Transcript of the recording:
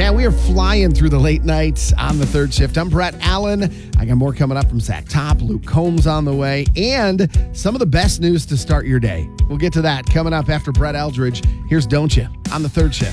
Man, we are flying through the late nights on the third shift. I'm Brett Allen. I got more coming up from Zach Top, Luke Combs on the way, and some of the best news to start your day. We'll get to that coming up after Brett Eldridge. Here's Don't You on the third shift.